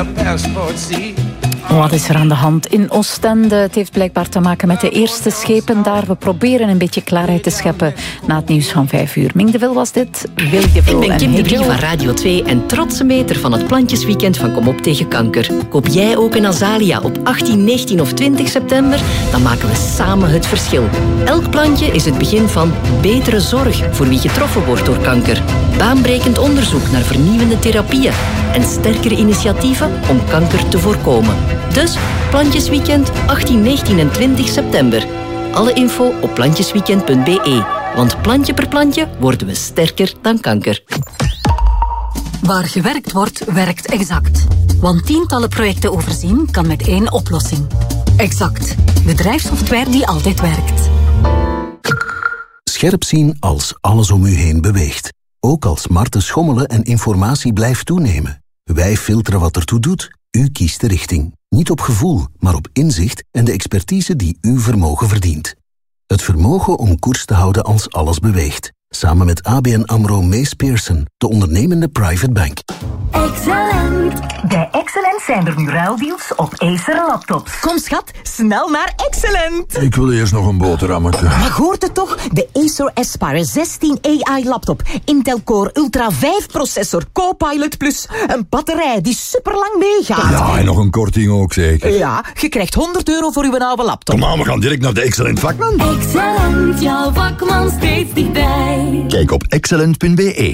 Wat is er aan de hand in Oostende? Het heeft blijkbaar te maken met de eerste schepen daar. We proberen een beetje klaarheid te scheppen na het nieuws van 5 uur. Ming de Vil was dit. Ik ben Kim de Brie van Radio 2 en trotse meter van het Plantjesweekend van Kom op tegen kanker. Koop jij ook een Azalia op 18, 19 of 20 september? Dan maken we samen het verschil. Elk plantje is het begin van betere zorg voor wie getroffen wordt door kanker. Baanbrekend onderzoek naar vernieuwende therapieën en sterkere initiatieven om kanker te voorkomen. Dus Plantjesweekend 18, 19 en 20 september. Alle info op plantjesweekend.be. Want plantje per plantje worden we sterker dan kanker. Waar gewerkt wordt, werkt Exact. Want tientallen projecten overzien kan met 1 oplossing. Exact. Bedrijfssoftware die altijd werkt. Scherp zien als alles om u heen beweegt. Ook als markten schommelen en informatie blijft toenemen. Wij filteren wat ertoe doet. U kiest de richting. Niet op gevoel, maar op inzicht en de expertise die uw vermogen verdient. Het vermogen om koers te houden als alles beweegt. Samen met ABN AMRO Mees Pearson, de ondernemende private bank. Excellent! Bij Excellent zijn er nu ruildeals op Acer laptops. Kom schat, snel naar Excellent! Ik wil eerst nog een boterhammetje. Maar hoort het toch? De Acer Aspire 16 AI laptop. Intel Core Ultra 5 processor, Copilot Plus. Een batterij die superlang meegaat. Ja, en nog een korting ook zeker. Ja, je krijgt €100 voor uw oude laptop. Kom aan, we gaan direct naar de Excellent vakman. Excellent, jouw vakman steeds dichtbij. Kijk op excellent.be.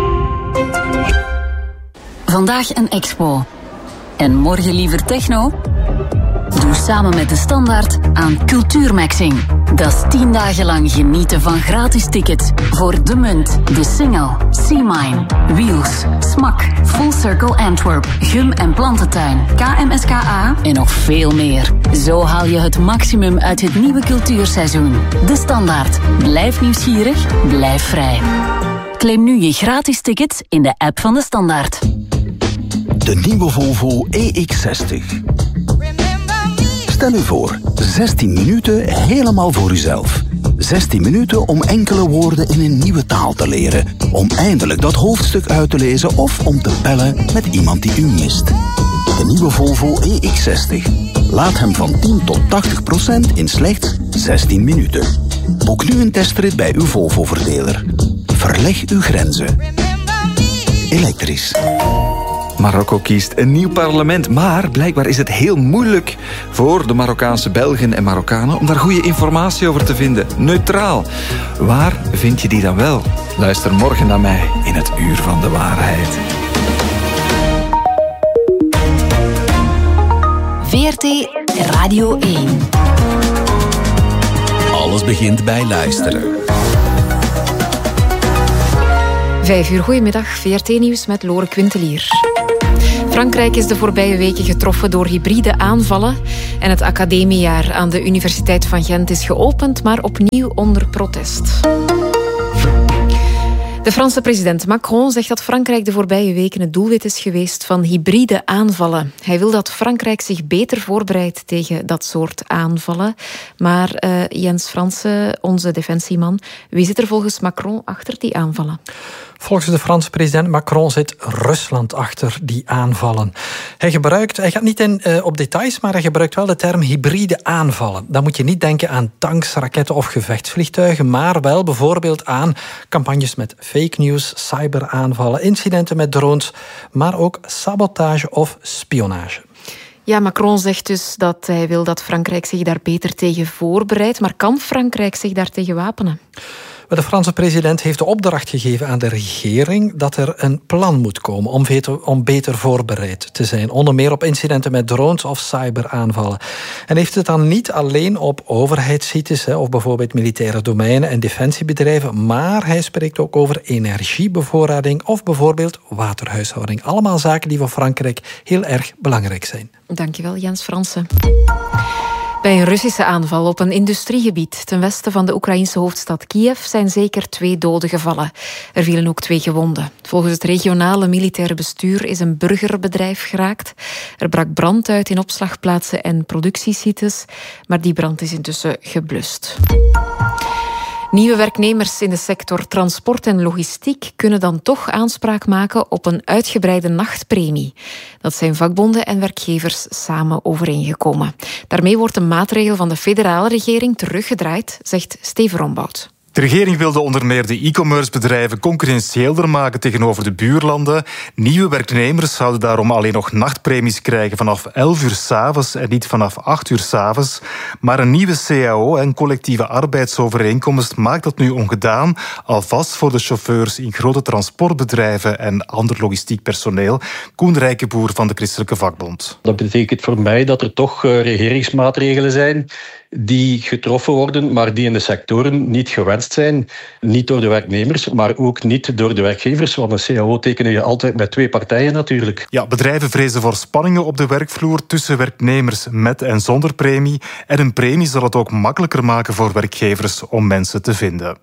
Vandaag een expo. En morgen liever techno? Doe samen met De Standaard aan Cultuurmaxing. Dat is 10 dagen lang genieten van gratis tickets voor De Munt, De Singel, Seamine, Wheels, Smak, Full Circle Antwerp, Gum en Plantentuin, KMSKA en nog veel meer. Zo haal je het maximum uit het nieuwe cultuurseizoen. De Standaard. Blijf nieuwsgierig, blijf vrij. Claim nu je gratis tickets in de app van De Standaard. De nieuwe Volvo EX60. Stel u voor, 16 minuten helemaal voor uzelf. 16 minuten om enkele woorden in een nieuwe taal te leren. Om eindelijk dat hoofdstuk uit te lezen of om te bellen met iemand die u mist. De nieuwe Volvo EX60. Laat hem van 10 tot 80% in slechts 16 minuten. Boek nu een testrit bij uw Volvo-verdeler. Verleg uw grenzen. Elektrisch. Marokko kiest een nieuw parlement, maar blijkbaar is het heel moeilijk voor de Marokkaanse Belgen en Marokkanen om daar goede informatie over te vinden. Neutraal. Waar vind je die dan wel? Luister morgen naar mij in het Uur van de Waarheid. VRT Radio 1. Alles begint bij luisteren. 5 uur, goedemiddag. VRT-nieuws met Lore Quintelier. Frankrijk is de voorbije weken getroffen door hybride aanvallen en het academiejaar aan de Universiteit van Gent is geopend, maar opnieuw onder protest. De Franse president Macron zegt dat Frankrijk de voorbije weken het doelwit is geweest van hybride aanvallen. Hij wil dat Frankrijk zich beter voorbereidt tegen dat soort aanvallen. Maar Jens Fransen, onze defensieman, wie zit er volgens Macron achter die aanvallen? Volgens de Franse president Macron zit Rusland achter die aanvallen. Hij gaat niet in op details, maar hij gebruikt wel de term hybride aanvallen. Dan moet je niet denken aan tanks, raketten of gevechtsvliegtuigen, maar wel bijvoorbeeld aan campagnes met fake news, cyberaanvallen, incidenten met drones, maar ook sabotage of spionage. Ja, Macron zegt dus dat hij wil dat Frankrijk zich daar beter tegen voorbereidt. Maar kan Frankrijk zich daartegen wapenen? De Franse president heeft de opdracht gegeven aan de regering dat er een plan moet komen om beter voorbereid te zijn. Onder meer op incidenten met drones of cyberaanvallen. En heeft het dan niet alleen op overheidssites of bijvoorbeeld militaire domeinen en defensiebedrijven, maar hij spreekt ook over energiebevoorrading of bijvoorbeeld waterhuishouding. Allemaal zaken die voor Frankrijk heel erg belangrijk zijn. Dankjewel, Jens Fransen. Bij een Russische aanval op een industriegebied ten westen van de Oekraïnse hoofdstad Kiev zijn zeker 2 doden gevallen. Er vielen ook 2 gewonden. Volgens het regionale militaire bestuur is een burgerbedrijf geraakt. Er brak brand uit in opslagplaatsen en productiesites, maar die brand is intussen geblust. Nieuwe werknemers in de sector transport en logistiek kunnen dan toch aanspraak maken op een uitgebreide nachtpremie. Dat zijn vakbonden en werkgevers samen overeengekomen. Daarmee wordt een maatregel van de federale regering teruggedraaid, zegt Steven Rombout. De regering wilde onder meer de e-commerce bedrijven concurrentiëler maken tegenover de buurlanden. Nieuwe werknemers zouden daarom alleen nog nachtpremies krijgen vanaf 11 uur 's avonds en niet vanaf 8 uur 's avonds. Maar een nieuwe CAO en collectieve arbeidsovereenkomst maakt dat nu ongedaan, alvast voor de chauffeurs in grote transportbedrijven en ander logistiek personeel. Koen Rijkenboer van de Christelijke Vakbond. Dat betekent voor mij dat er toch regeringsmaatregelen zijn die getroffen worden, maar die in de sectoren niet gewenst zijn. Niet door de werknemers, maar ook niet door de werkgevers. Want een CAO tekenen je altijd met twee partijen natuurlijk. Ja, bedrijven vrezen voor spanningen op de werkvloer tussen werknemers met en zonder premie. En een premie zal het ook makkelijker maken voor werkgevers om mensen te vinden.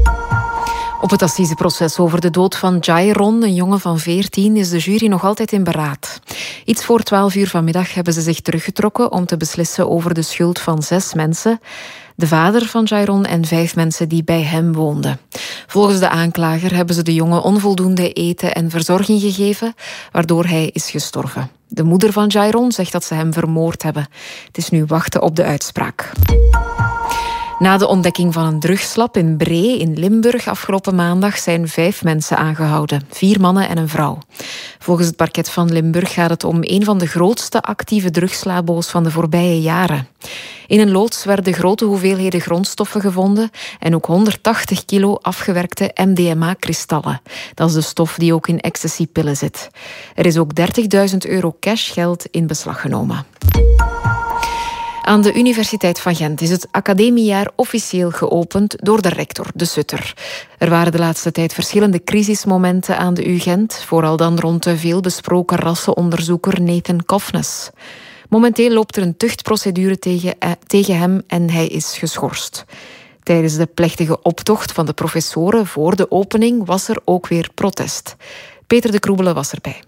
Op het assiseproces over de dood van Jairon, een jongen van 14, is de jury nog altijd in beraad. Iets voor 12 uur vanmiddag hebben ze zich teruggetrokken om te beslissen over de schuld van 6 mensen. De vader van Jairon en 5 mensen die bij hem woonden. Volgens de aanklager hebben ze de jongen onvoldoende eten en verzorging gegeven, waardoor hij is gestorven. De moeder van Jairon zegt dat ze hem vermoord hebben. Het is nu wachten op de uitspraak. Na de ontdekking van een drugslab in Bree in Limburg afgelopen maandag zijn 5 mensen aangehouden. 4 mannen en een vrouw. Volgens het parket van Limburg gaat het om een van de grootste actieve drugslabo's van de voorbije jaren. In een loods werden grote hoeveelheden grondstoffen gevonden en ook 180 kilo afgewerkte MDMA-kristallen. Dat is de stof die ook in ecstasy-pillen zit. Er is ook €30.000 cashgeld in beslag genomen. Aan de Universiteit van Gent is het academiejaar officieel geopend door de rector, De Sutter. Er waren de laatste tijd verschillende crisismomenten aan de UGent, vooral dan rond de veelbesproken rassenonderzoeker Nathan Kofnes. Momenteel loopt er een tuchtprocedure tegen hem en hij is geschorst. Tijdens de plechtige optocht van de professoren voor de opening was er ook weer protest. Peter de Kroebele was erbij.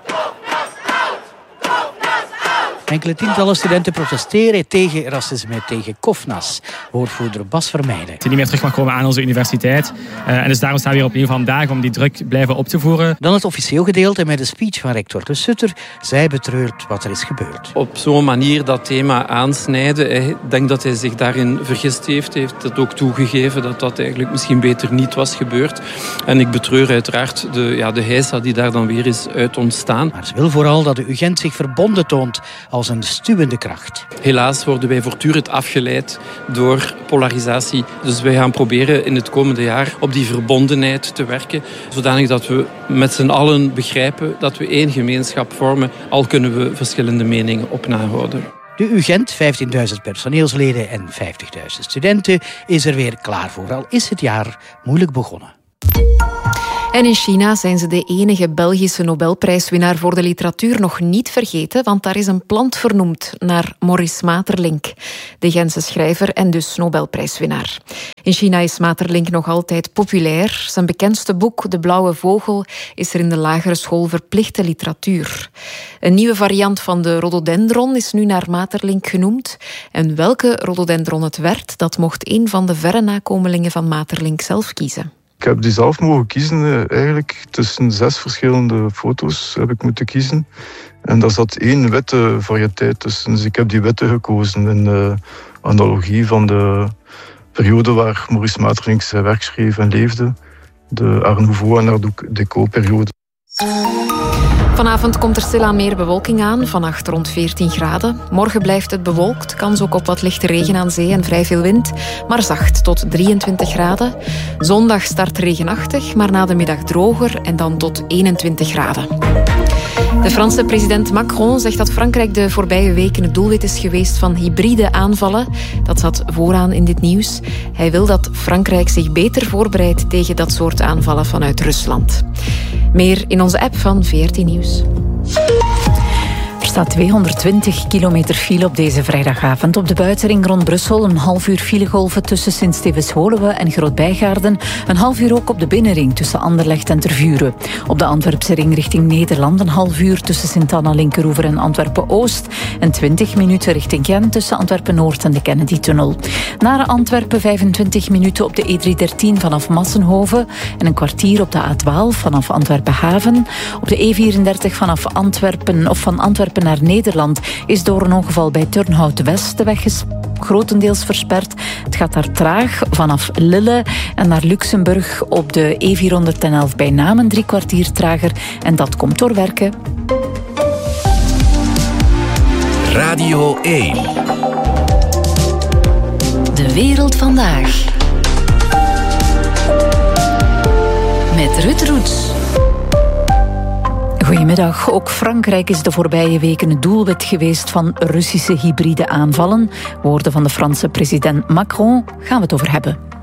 Enkele tientallen studenten protesteren tegen racisme, tegen Kofnas. Woordvoerder Bas Vermeijden. Dat hij niet meer terug mag komen aan onze universiteit. En dus daarom staan we hier opnieuw vandaag om die druk blijven op te voeren. Dan het officieel gedeelte met de speech van rector De Sutter. Zij betreurt wat er is gebeurd. Op zo'n manier dat thema aansnijden. Ik denk dat hij zich daarin vergist heeft. Hij heeft het ook toegegeven dat dat eigenlijk misschien beter niet was gebeurd. En ik betreur uiteraard de heisa die daar dan weer is uit ontstaan. Maar ze wil vooral dat de UGent zich verbonden toont als een stuwende kracht. Helaas worden wij voortdurend afgeleid door polarisatie. Dus wij gaan proberen in het komende jaar op die verbondenheid te werken, zodanig dat we met z'n allen begrijpen dat we één gemeenschap vormen, al kunnen we verschillende meningen op nahouden. De UGent, 15.000 personeelsleden en 50.000 studenten, is er weer klaar voor. Al is het jaar moeilijk begonnen. En in China zijn ze de enige Belgische Nobelprijswinnaar voor de literatuur nog niet vergeten, want daar is een plant vernoemd naar Maurice Maeterlinck, de Gentse schrijver en dus Nobelprijswinnaar. In China is Maeterlinck nog altijd populair. Zijn bekendste boek, De Blauwe Vogel, is er in de lagere school verplichte literatuur. Een nieuwe variant van de rhododendron is nu naar Maeterlinck genoemd. En welke rhododendron het werd, dat mocht een van de verre nakomelingen van Maeterlinck zelf kiezen. Ik heb die zelf mogen kiezen, eigenlijk tussen 6 verschillende foto's heb ik moeten kiezen. En daar zat 1 witte variëteit tussen, dus ik heb die witte gekozen in de analogie van de periode waar Maurice Maeterlinck zijn werk schreef en leefde. De Art Nouveau en Art Déco-periode. Vanavond komt er stilaan meer bewolking aan, vannacht rond 14 graden. Morgen blijft het bewolkt, kans ook op wat lichte regen aan zee en vrij veel wind, maar zacht tot 23 graden. Zondag start regenachtig, maar na de middag droger en dan tot 21 graden. De Franse president Macron zegt dat Frankrijk de voorbije weken het doelwit is geweest van hybride aanvallen. Dat zat vooraan in dit nieuws. Hij wil dat Frankrijk zich beter voorbereidt tegen dat soort aanvallen vanuit Rusland. Meer in onze app van VRT Nieuws. Er staat 220 kilometer file op deze vrijdagavond. Op de buitenring rond Brussel een half uur filegolven tussen Sint-Stevens-Woluwe en Groot-Bijgaarden. Een half uur ook op de binnenring tussen Anderlecht en Tervuren. Op de Antwerpse ring richting Nederland een half uur tussen Sint-Anna, Linkeroever en Antwerpen-Oost. en 20 minuten richting Gent tussen Antwerpen-Noord en de Kennedy-tunnel. Naar Antwerpen 25 minuten op de E313 vanaf Massenhoven en een kwartier op de A12 vanaf Antwerpen-Haven. Op de E34 vanaf Antwerpen of van Antwerpen naar Nederland is door een ongeval bij Turnhout-West de weg grotendeels versperd. Het gaat daar traag vanaf Lille en naar Luxemburg op de E411 bij Namen 3 kwartier trager en dat komt door werken. Radio 1. De wereld vandaag. Met Ruud Roets. Goedemiddag. Ook Frankrijk is de voorbije weken het doelwit geweest van Russische hybride aanvallen. Woorden van de Franse president Macron gaan we het over hebben.